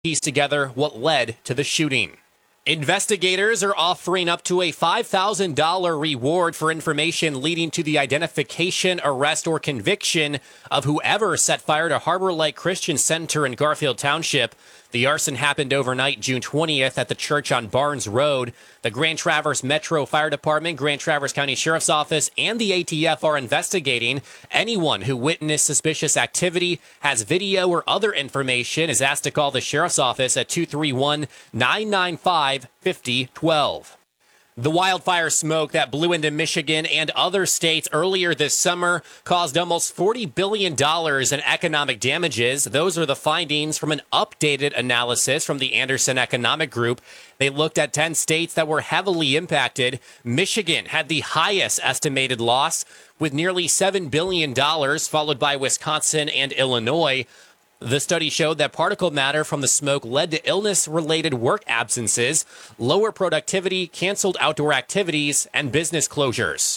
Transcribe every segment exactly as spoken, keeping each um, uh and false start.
piece together what led to the shooting. Investigators are offering up to a five thousand dollars reward for information leading to the identification, arrest, or conviction of whoever set fire to Harbor Lake Christian Center in Garfield Township. The arson happened overnight, June twentieth, at the church on Barnes Road. The Grand Traverse Metro Fire Department, Grand Traverse County Sheriff's Office, and the A T F are investigating. Anyone who witnessed suspicious activity, has video or other information, is asked to call the Sheriff's Office at two three one, nine nine five, five zero one two. The wildfire smoke that blew into Michigan and other states earlier this summer caused almost forty billion dollars in economic damages. Those are the findings from an updated analysis from the Anderson Economic Group. They looked at ten states that were heavily impacted. Michigan had the highest estimated loss with nearly seven billion dollars, followed by Wisconsin and Illinois. The study showed that particle matter from the smoke led to illness-related work absences, lower productivity, canceled outdoor activities, and business closures.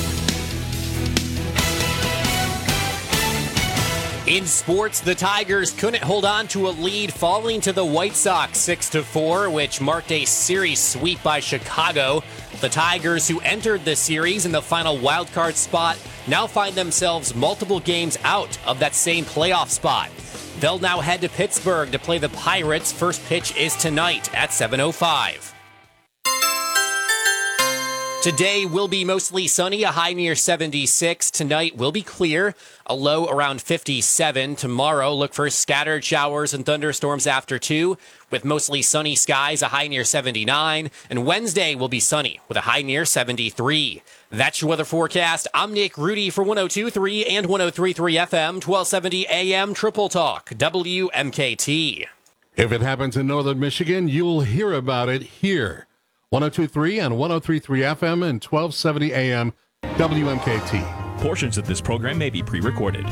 In sports, the Tigers couldn't hold on to a lead, falling to the White Sox six to four, which marked a series sweep by Chicago. The Tigers, who entered the series in the final wildcard spot, now find themselves multiple games out of that same playoff spot. They'll now head to Pittsburgh to play the Pirates. First pitch is tonight at seven oh five. Today will be mostly sunny, a high near seventy-six. Tonight will be clear, a low around fifty-seven. Tomorrow, look for scattered showers and thunderstorms after two, with mostly sunny skies, a high near seventy-nine. And Wednesday will be sunny with a high near seventy-three. That's your weather forecast. I'm Nick Rudy for one oh two point three and one oh three point three F M, twelve seventy A M Triple Talk, W M K T. If it happens in northern Michigan, you'll hear about it here. one oh two point three and one oh three point three F M and twelve seventy A M W M K T. Portions of this program may be pre-recorded.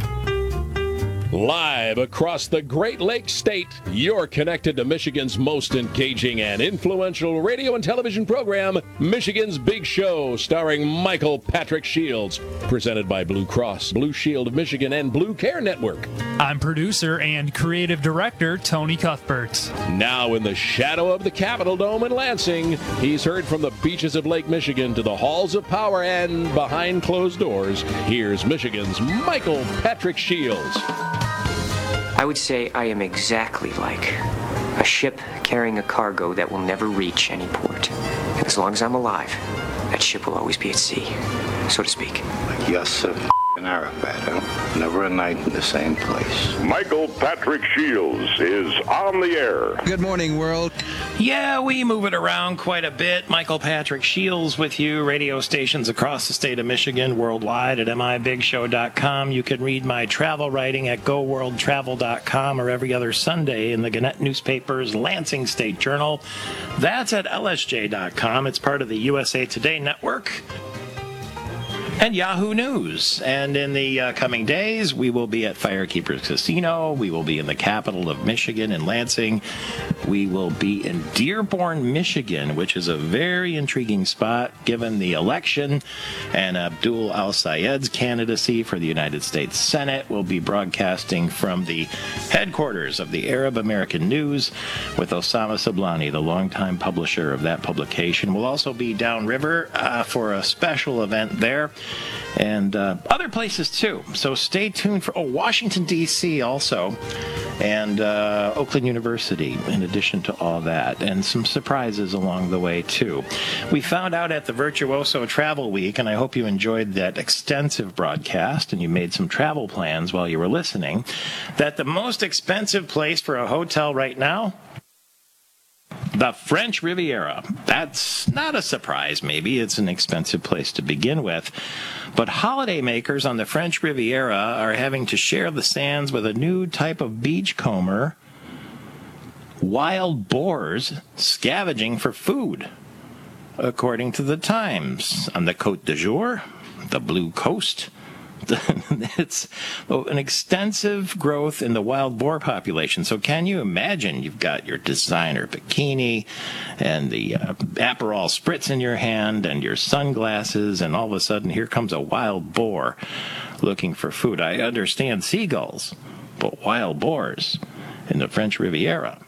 Live across the Great Lakes State, you're connected to Michigan's most engaging and influential radio and television program, Michigan's Big Show, starring Michael Patrick Shields, presented by Blue Cross, Blue Shield of Michigan, and Blue Care Network. I'm producer and creative director Tony Cuthbert. Now in the shadow of the Capitol Dome in Lansing, he's heard from the beaches of Lake Michigan to the halls of power and behind closed doors. Here's Michigan's Michael Patrick Shields. I would say I am exactly like a ship carrying a cargo that will never reach any port. And as long as I'm alive, that ship will always be at sea, so to speak. Like Yasser and Arafat, huh? Never a night in the same place. Michael Patrick Shields is on the air. Good morning, world. Yeah, we move it around quite a bit. Michael Patrick Shields with you. Radio stations across the state of Michigan, worldwide at M I Big Show dot com. You can read my travel writing at Go World Travel dot com or every other Sunday in the Gannett newspaper's Lansing State Journal. That's at L S J dot com. It's part of the U S A Today network and Yahoo News. And in the uh, coming days, we will be at Firekeepers Casino. We will be in the capital of Michigan in Lansing. We will be in Dearborn, Michigan, which is a very intriguing spot given the election and Abdul al-Sayed's candidacy for the United States Senate. We'll be broadcasting from the headquarters of the Arab American News with Osama Sablani, the longtime publisher of that publication. We'll also be downriver uh, for a special event there, and uh, other places too. So stay tuned for oh, Washington, D C also, and uh, Oakland University, in addition to all that, and some surprises along the way too. We found out at the Virtuoso Travel Week, and I hope you enjoyed that extensive broadcast and you made some travel plans while you were listening, that the most expensive place for a hotel right now, the French Riviera. That's not a surprise, maybe. It's an expensive place to begin with. But holidaymakers on the French Riviera are having to share the sands with a new type of beachcomber, wild boars scavenging for food. According to the Times, on the Côte d'Azur, the Blue Coast, it's an extensive growth in the wild boar population. So can you imagine? You've got your designer bikini and the uh, Aperol spritz in your hand and your sunglasses, and all of a sudden here comes a wild boar looking for food. I understand seagulls, but wild boars. in the French Riviera.